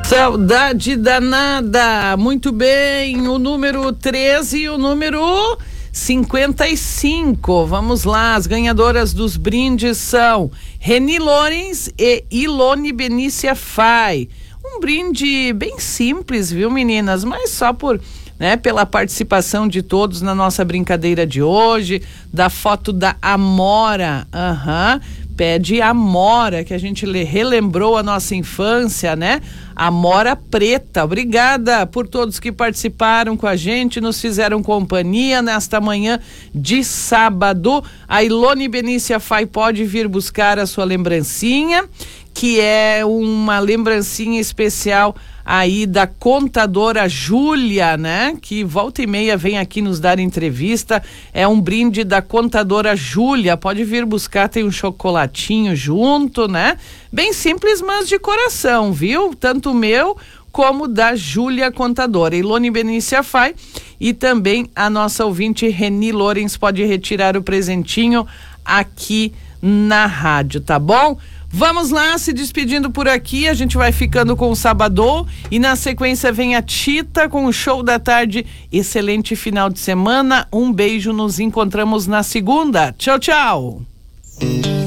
Saudade danada, muito bem, o número 13 e o número 55, vamos lá, as ganhadoras dos brindes são Reni Lorenz e Ilone Benícia Fai. Um brinde bem simples, viu, meninas, mas só por, pela participação de todos na nossa brincadeira de hoje, da foto da Amora, pede Amora, que a gente relembrou a nossa infância, Amora Preta. Obrigada por todos que participaram com a gente, nos fizeram companhia nesta manhã de sábado. A Ilone Benícia Fai pode vir buscar a sua lembrancinha, que é uma lembrancinha especial aí da contadora Júlia, que volta e meia vem aqui nos dar entrevista. É um brinde da contadora Júlia, pode vir buscar, tem um chocolatinho junto, bem simples, mas de coração, viu? Tanto o meu como da Júlia Contadora. Ilone Benícia Fai e também a nossa ouvinte Reni Lorenz pode retirar o presentinho aqui na rádio, tá bom? Vamos lá, se despedindo por aqui, a gente vai ficando com o Sabadão e na sequência vem a Tita com o Show da Tarde. Excelente final de semana, um beijo, nos encontramos na segunda. Tchau, tchau.